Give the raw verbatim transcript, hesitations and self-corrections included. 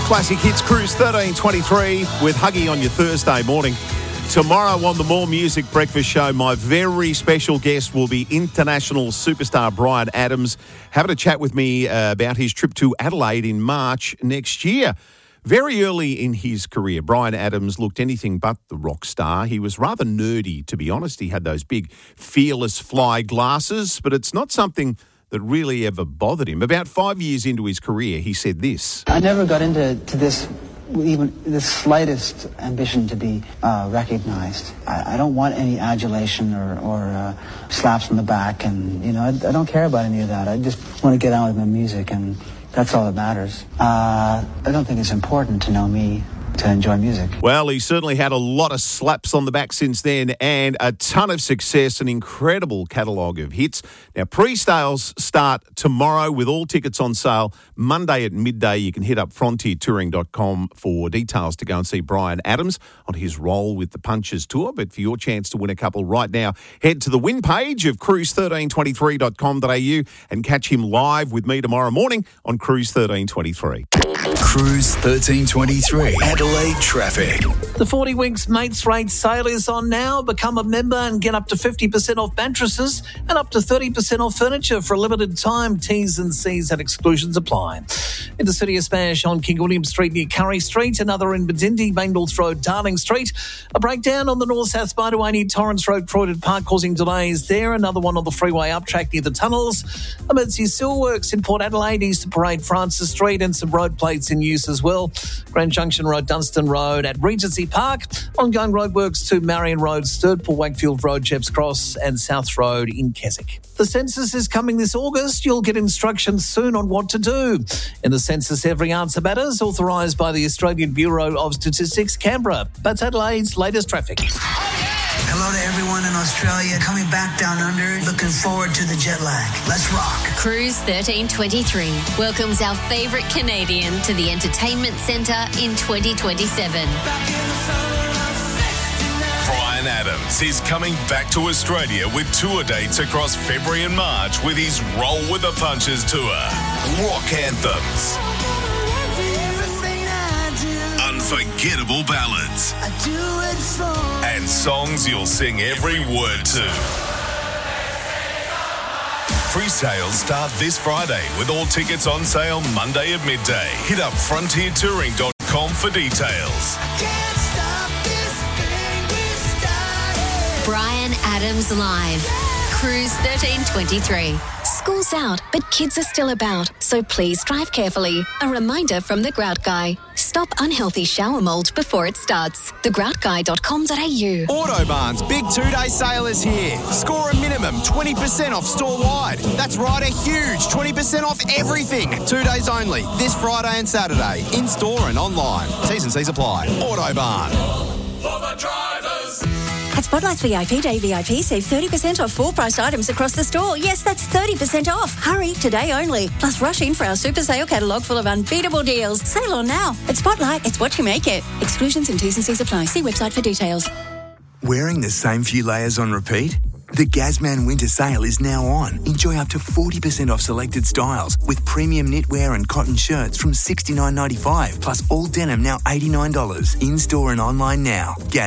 Classic Hits Cruise thirteen twenty-three with Huggy on your Thursday morning. Tomorrow on the More Music Breakfast Show, my very special guest will be international superstar Bryan Adams, having a chat with me uh, about his trip to Adelaide in March next year. Very early in his career, Bryan Adams looked anything but the rock star. He was rather nerdy, to be honest. He had those big, fearless fly glasses, but it's not something that really ever bothered him. About five years into his career, he said this. I never got into to this, even the slightest ambition to be uh, recognised. I, I don't want any adulation or, or uh, slaps on the back, and, you know, I, I don't care about any of that. I just want to get on with my music, and that's all that matters. Uh, I don't think it's important to know me to enjoy music. Well, he certainly had a lot of slaps on the back since then and a ton of success, an incredible catalogue of hits. Now, pre-sales start tomorrow with all tickets on sale Monday at midday. You can hit up frontier touring dot com for details to go and see Bryan Adams on his Roll with the Punches tour. But for your chance to win a couple right now, head to the win page of cruise thirteen twenty-three dot com dot a u and catch him live with me tomorrow morning on Cruise thirteen twenty-three. Cruise thirteen twenty-three, Adelaide traffic. The forty Winks Mates Rate sale is on now. Become a member and get up to fifty percent off mattresses and up to thirty percent off furniture for a limited time. T's and C's and exclusions apply. In the city of Smash on King William Street near Curry Street, another in Bedindi, Mangles Road, Darling Street. A breakdown on the north-south motorway near Torrance Road, Croydon Park, causing delays there. Another one on the freeway up track near the tunnels. Emergency steelworks in Port Adelaide, Easter Parade, Francis Street, and some road plates in use as well. Grand Junction Road, Dunstan Road at Regency Park. Ongoing roadworks to Marion Road, Sturtpool, Wakefield Road, Jepps Cross, and South Road in Keswick. The census is coming this August. You'll get instructions soon on what to do. In the census, every answer matters, authorised by the Australian Bureau of Statistics, Canberra. That's Adelaide's latest traffic. Hello to everyone in Australia coming back down under. Looking forward to the jet lag. Let's rock. Cruise thirteen twenty-three welcomes our favourite Canadian to the Entertainment Centre in twenty twenty-seven. Bryan Adams is coming back to Australia with tour dates across February and March with his Roll with the Punches tour. Rock anthems. Unforgettable ballads. I do it for and songs you'll sing every word to. Pre-sales start this Friday with all tickets on sale Monday at midday. Hit up frontier touring dot com for details. Can't stop this thing we started. Bryan Adams Live. Cruise thirteen twenty-three. School's out, but kids are still about, so please drive carefully. A reminder from The Grout Guy. Stop unhealthy shower mould before it starts. the grout guy dot com dot a u. Autobarn's big two-day sale is here. Score a minimum twenty percent off store-wide. That's right, a huge twenty percent off everything. Two days only, this Friday and Saturday, in-store and online. T's and C's apply. Autobarn. For the drivers. At Spotlight's V I P Day V I P, save thirty percent off full-priced items across the store. Yes, that's thirty percent off. Hurry, today only. Plus, rush in for our super sale catalogue full of unbeatable deals. Sale on now. At Spotlight, it's what you make it. Exclusions and T's and C's apply. See website for details. Wearing the same few layers on repeat? The Gazman Winter Sale is now on. Enjoy up to forty percent off selected styles with premium knitwear and cotton shirts from sixty-nine ninety-five, plus all denim now eighty-nine dollars. In-store and online now. Gaz